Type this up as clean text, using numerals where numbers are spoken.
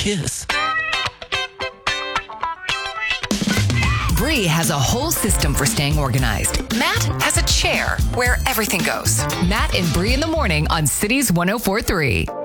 kiss. Bree has a whole system for staying organized. Matt has a chair where everything goes. Matt and Bree in the morning on Cities 104.3.